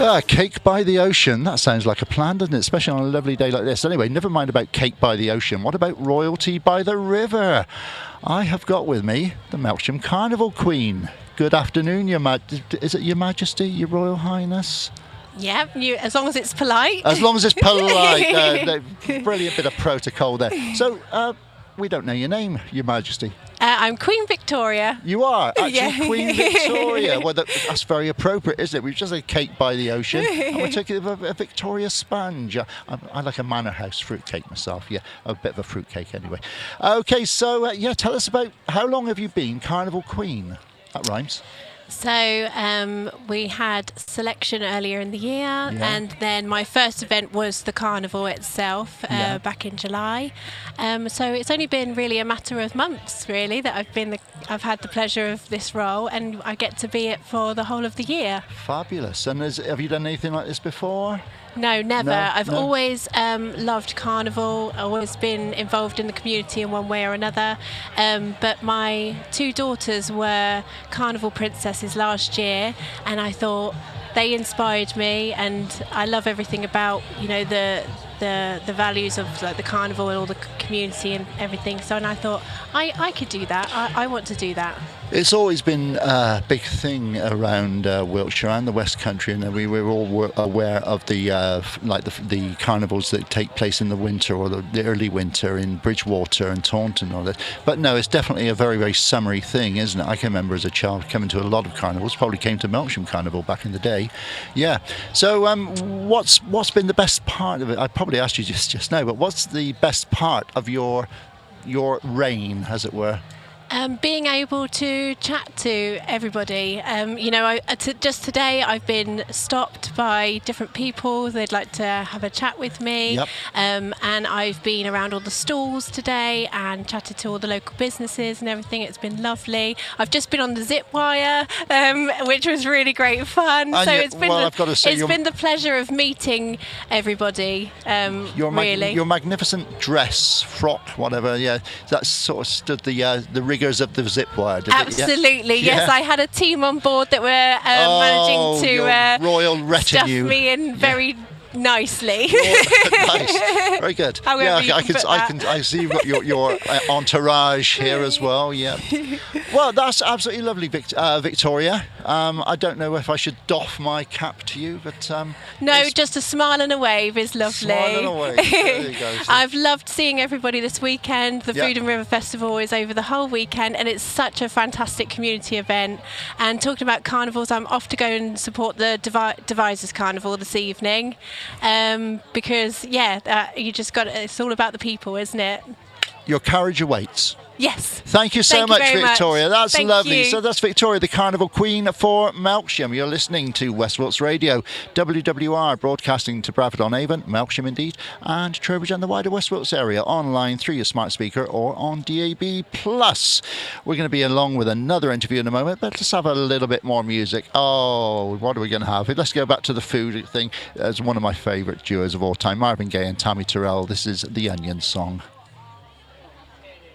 Cake by the ocean. That sounds like a plan, doesn't it? Especially on a lovely day like this. Anyway, never mind about cake by the ocean. What about royalty by the river? I have got with me the Melksham Carnival Queen. Good afternoon, is it Your Majesty, Your Royal Highness? Yeah, as long as it's polite. As long as it's polite. Brilliant bit of protocol there. So, we don't know your name, Your Majesty. I'm Queen Victoria. You are actually Yeah. Queen Victoria. Well, that's very appropriate, isn't it? We've just had cake by the ocean, and we're taking a Victoria sponge. I like a manor house fruitcake myself. Yeah, a bit of a fruitcake anyway. Okay, so tell us about how long have you been Carnival Queen? That rhymes. So we had selection earlier in the year, and then my first event was the carnival itself back in July. So it's only been really a matter of months, really, that I've had the pleasure of this role, and I get to be it for the whole of the year. Fabulous. And have you done anything like this before? No, never. I've No. always loved carnival, always been involved in the community in one way or another. But my two daughters were carnival princesses last year, and I thought they inspired me, and I love everything about, the values of like the carnival and all the community and everything. So, and I thought I could do that. I want to do that. It's always been a big thing around Wiltshire and the West Country, and we were all aware of the carnivals that take place in the winter or the early winter in Bridgewater and Taunton and all that. But no, it's definitely a very, very summery thing, isn't it? I can remember as a child coming to a lot of carnivals. Probably came to Melksham Carnival back in the day. Yeah. So what's been the best part of it? I probably asked you just now, but what's the best part of your reign, as it were? Being able to chat to everybody. Just today I've been stopped by different people. They'd like to have a chat with me. Yep. And I've been around all the stalls today and chatted to all the local businesses and everything. It's been lovely. I've just been on the zip wire, which was really great fun. And so it's been I've got to say, it's been the pleasure of meeting everybody. Really. Your magnificent dress, frock, whatever. Yeah, that sort of stood the rigors of the zip wire, did Absolutely, it? yes. I had a team on board that were managing to your royal retinue. stuff me in very nicely. Nice, very good. However you I can put that. I see you've got your entourage here as well. Yeah. Well, that's absolutely lovely, Victoria. I don't know if I should doff my cap to you, but no, just a smile and a wave is lovely. Smile and a wave. There you go. So, I've loved seeing everybody this weekend. The Food and River Festival is over the whole weekend, and it's such a fantastic community event. And talking about carnivals, I'm off to go and support the Devisers Carnival this evening, because you just got it's all about the people, isn't it? your carriage awaits. Yes. Thank you so much, Victoria. That's Thank lovely. you. So that's Victoria, the Carnival Queen for Melksham. You're listening to West Wilts Radio, WWR, broadcasting to Bradford-on-Avon, Melksham indeed, and Trowbridge and the wider West Wilts area, online through your smart speaker or on DAB+. We're going to be along with another interview in a moment, but let's have a little bit more music. Oh, what are we going to have? Let's go back to the food thing. As one of my favourite duos of all time, Marvin Gaye and Tammy Terrell. This is The Onion Song.